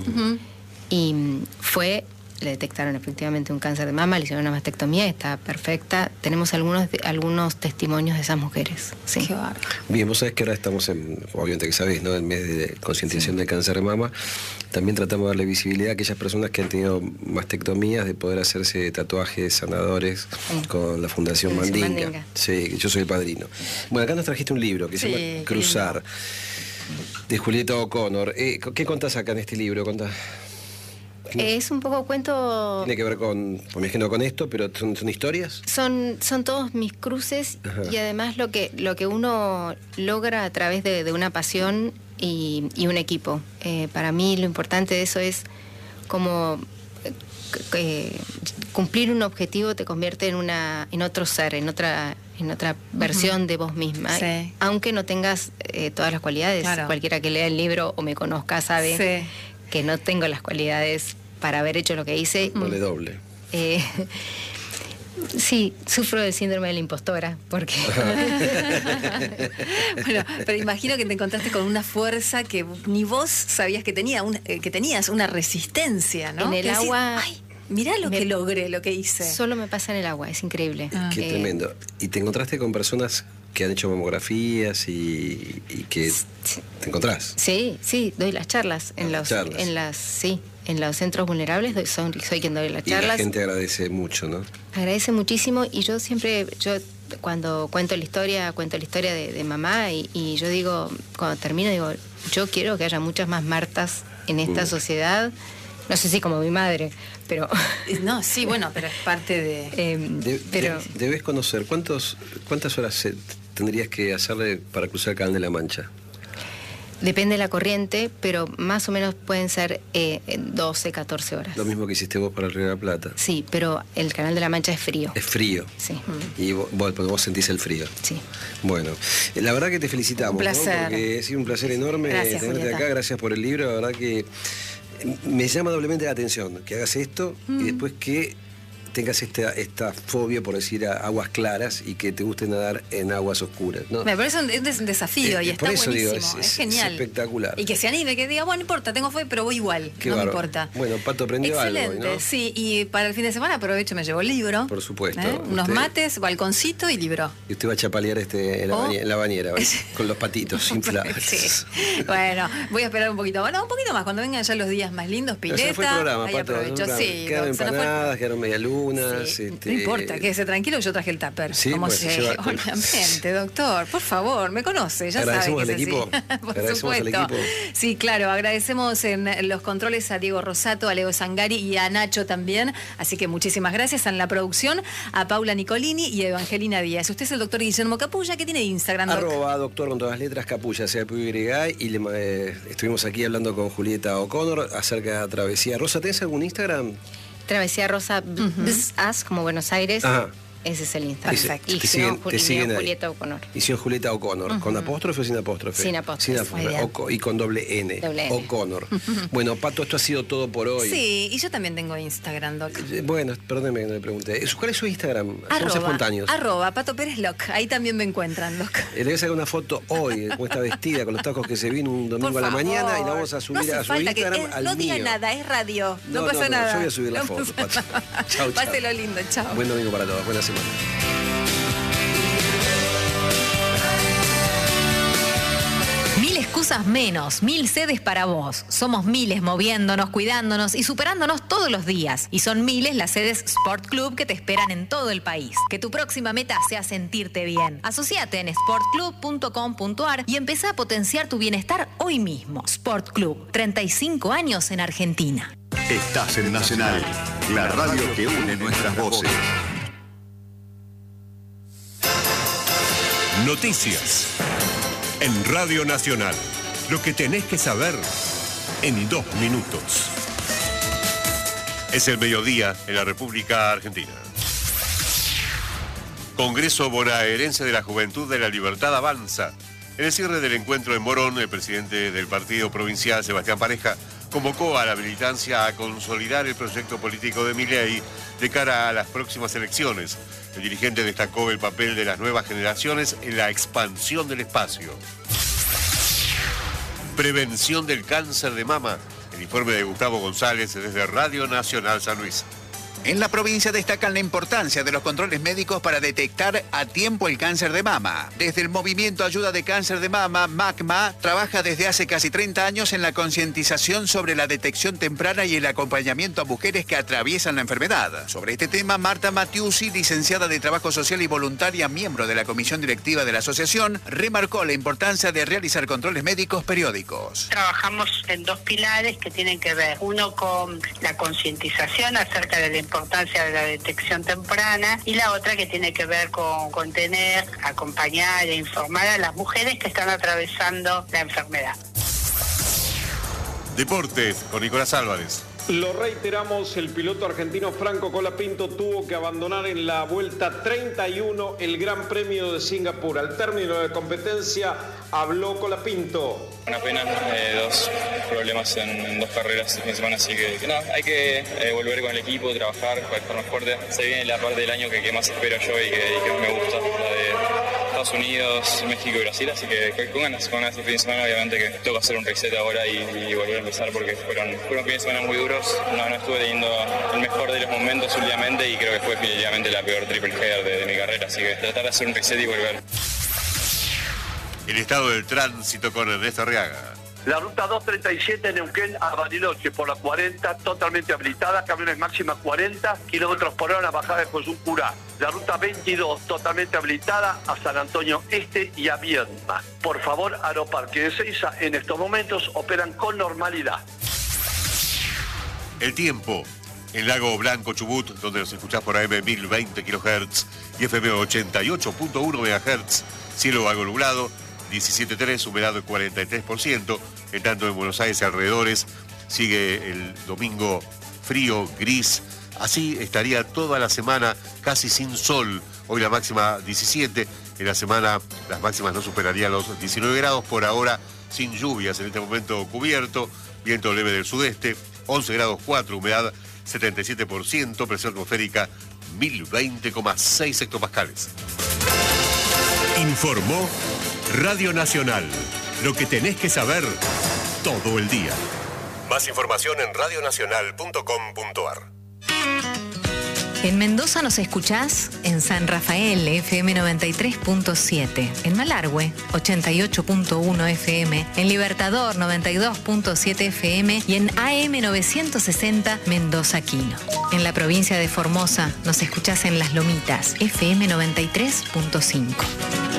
Y le detectaron efectivamente un cáncer de mama, le hicieron una mastectomía, está perfecta. Tenemos algunos testimonios de esas mujeres. Sí. Qué bárbaro. Bien, vos sabés que ahora estamos obviamente que sabés, ¿no? El mes de concientización del cáncer de mama. También tratamos de darle visibilidad a aquellas personas que han tenido mastectomías, de poder hacerse tatuajes sanadores con la Fundación Mandinga. Sí, yo soy el padrino. Bueno, acá nos trajiste un libro que se llama Cruzar, de Julieta O'Connor. ¿Qué contás acá en este libro? ¿Contás? Es un poco cuento... Tiene que ver con esto, pero son historias. Son todos mis cruces. Ajá. Y además lo que uno logra a través de una pasión y un equipo. Para mí lo importante de eso es como cumplir un objetivo te convierte en otro ser, en otra versión de vos misma. Sí. Aunque no tengas todas las cualidades. Claro. Cualquiera que lea el libro o me conozca sabe que no tengo las cualidades para haber hecho lo que hice. Doble. Sí, sufro del síndrome de la impostora, porque... Bueno, pero imagino que te encontraste con una fuerza que ni vos sabías que tenías una resistencia, ¿no? En el agua... Ay, mirá lo que logré, lo que hice. Solo me pasa en el agua, es increíble. Qué tremendo. ¿Y te encontraste con personas que han hecho mamografías y que te encontrás? Sí, doy las charlas en los centros vulnerables, soy quien doy las charlas. Y la gente agradece mucho, ¿no? Agradece muchísimo, y yo cuando cuento la historia de mamá, y yo digo, cuando termino, digo, yo quiero que haya muchas más Martas en esta sociedad. No sé si como mi madre, pero... No, sí, bueno, pero es parte de... Debes conocer, ¿cuántas horas tendrías que hacerle para cruzar el Canal de la Mancha? Depende de la corriente, pero más o menos pueden ser 12, 14 horas. Lo mismo que hiciste vos para el Río de la Plata. Sí, pero el Canal de la Mancha es frío. Es frío. Sí. Y vos sentís el frío. Sí. Bueno, la verdad que te felicitamos. Un placer. ¿No? Porque ha sido un placer enorme tenerte Julieta. acá. Gracias por el libro. La verdad que me llama doblemente la atención que hagas esto y después que tengas esta fobia por decir aguas claras y que te guste nadar en aguas oscuras, ¿no? Me parece un desafío y está buenísimo, digo, es genial. Es espectacular. Y que se anime, que diga, bueno, no importa, tengo fobia, pero voy igual, Qué no bárbaro. me importa. Bueno, Pato aprendió Excelente, algo, ¿no? Sí, y para el fin de semana aprovecho, me llevo el libro. Por supuesto. Unos mates, balconcito y libro. Y usted va a chapalear en la bañera, con los patitos inflados. Sí. Bueno, voy a esperar un poquito más. No, un poquito más, cuando vengan ya los días más lindos, pileta. Se fue el programa, ahí Pato, aprovecho. Sí, quedaron empanadas, quedaron medialunas. Sí. No importa, quédese tranquilo, yo traje el tupper. Sí, como bueno, obviamente, doctor, por favor, me conoce, ya sabe que es así. Por supuesto. Sí, claro, agradecemos en los controles a Diego Rosato, a Leo Zangari y a Nacho también. Así que muchísimas gracias en la producción, a Paula Nicolini y a Evangelina Díaz. Usted es el doctor Guillermo Capulla, que tiene Instagram, doc? @doctor con todas las letras, Capulla, CAPY, y estuvimos aquí hablando con Julieta O'Connor acerca de la Travesía Rosa. ¿Tenés algún Instagram? Travesía Rosa, como Buenos Aires. Ajá. Ese es el Instagram. Perfecto. Te siguen Julieta O'Connor. Hicieron Julieta O'Connor. ¿Con apóstrofe o sin apóstrofe? Sin apóstrofe. Y con doble N. O'Connor. Bueno, Pato, esto ha sido todo por hoy. Sí, y yo también tengo Instagram, doc. Bueno, perdóneme que no le pregunté. ¿Cuál es su Instagram? Somos espontáneos. Pato Pérez Loc. Ahí también me encuentran, doc. Le voy a sacar una foto hoy, como está vestida, con los tacos que se vino un domingo a la mañana, y la vamos a subir a su Instagram al No diga mío. nada, es radio. No pasa nada. Yo voy a subir la foto, Pato. Chau. Páselo lindo, chao. Buen domingo para todos. Buena semana. Mil excusas menos, 1000 sedes para vos. Somos miles moviéndonos, cuidándonos y superándonos todos los días. Y son miles las sedes Sport Club que te esperan en todo el país. Que tu próxima meta sea sentirte bien. Asociate en sportclub.com.ar y empezá a potenciar tu bienestar hoy mismo. Sport Club, 35 años en Argentina. Estás en Nacional, la radio que une nuestras voces. Noticias en Radio Nacional. Lo que tenés que saber en 2 minutos. Es el mediodía en la República Argentina. Congreso Bonaerense de la Juventud de la Libertad avanza. En el cierre del encuentro en Morón, el presidente del partido provincial, Sebastián Pareja, convocó a la militancia a consolidar el proyecto político de Milei de cara a las próximas elecciones. El dirigente destacó el papel de las nuevas generaciones en la expansión del espacio. Prevención del cáncer de mama. El El informe de Gustavo González desde Radio Nacional San Luis. En la provincia destacan la importancia de los controles médicos para detectar a tiempo el cáncer de mama. Desde el Movimiento Ayuda de Cáncer de Mama, MACMA, trabaja desde hace casi 30 años en la concientización sobre la detección temprana y el acompañamiento a mujeres que atraviesan la enfermedad. Sobre este tema, Marta Matiusi, licenciada de Trabajo Social y voluntaria, miembro de la comisión directiva de la asociación, remarcó la importancia de realizar controles médicos periódicos. Trabajamos en 2 pilares que tienen que ver, uno con la concientización acerca de la importancia de la detección temprana y la otra que tiene que ver con contener, acompañar e informar a las mujeres que están atravesando la enfermedad. Deportes con Nicolás Álvarez. Lo reiteramos, el piloto argentino Franco Colapinto tuvo que abandonar en la vuelta 31 el Gran Premio de Singapur. Al término de la competencia habló Colapinto. Una pena, 2 problemas en 2 carreras este fin de semana, así que nada, hay que volver con el equipo, trabajar, estar más fuerte. Se viene la parte del año que más espero yo y que más me gusta, la de Estados Unidos, México y Brasil, así que con ganas este fin de semana. Obviamente que tengo que hacer un reset ahora y volver a empezar porque fueron fines de semana muy duros. No estuve teniendo el mejor de los momentos últimamente y creo que fue definitivamente la peor triple header de mi carrera, así que tratar de hacer un reset y volver. El estado del tránsito con Ernesto Arriaga. La ruta 237 Neuquén a Bariloche por la 40 totalmente habilitada, camiones máxima 40 kilómetros por hora, bajada de Curá. La ruta 22 totalmente habilitada a San Antonio Este y a Viedma. Por favor, Aeroparque de Ezeiza en estos momentos operan con normalidad. El tiempo. En Lago Blanco, Chubut, donde nos escuchás por AM 1020 kHz y FM 88.1 MHz. Cielo algo nublado, 17.3, humedad del 43%. En tanto en Buenos Aires y alrededores sigue el domingo frío, gris. Así estaría toda la semana casi sin sol. Hoy la máxima 17. En la semana las máximas no superarían los 19 grados. Por ahora sin lluvias, en este momento cubierto. Viento leve del sudeste. 11 grados 4, humedad 77%, presión atmosférica 1020,6 hectopascales. Informó Radio Nacional. Lo que tenés que saber todo el día. Más información en radionacional.com.ar. En Mendoza nos escuchás en San Rafael, FM 93.7, en Malargüe, 88.1 FM, en Libertador, 92.7 FM y en AM 960 Mendoza Quino. En la provincia de Formosa nos escuchás en Las Lomitas, FM 93.5.